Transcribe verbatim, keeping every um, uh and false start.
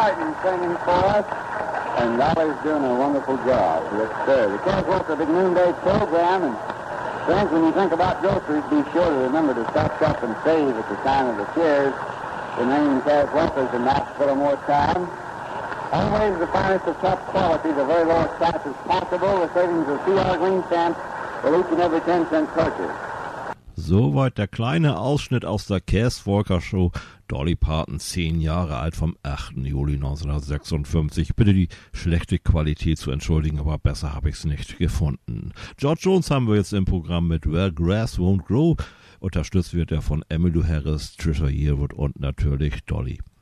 Martin singing for us, and Dolly's doing a wonderful job. Yes, sir. The Cass Walker Big Noonday program, and friends, when you think about groceries, be sure to remember to stock up and save at the sign of the Cheers. The name Cass Walker's and not for more time. Always the finest of top quality, the very lowest price as possible, the savings of C R Green stamps for each and every ten cent purchase. Soweit der kleine Ausschnitt aus der Cass Walker Show. Dolly Parton, zehn Jahre alt, vom achten Juli neunzehnhundertsechsundfünfzig. Bitte die schlechte Qualität zu entschuldigen, aber besser habe ich es nicht gefunden. George Jones haben wir jetzt im Programm mit Where Grass Won't Grow. Unterstützt wird er von Emmylou Harris, Trisha Yearwood und natürlich Dolly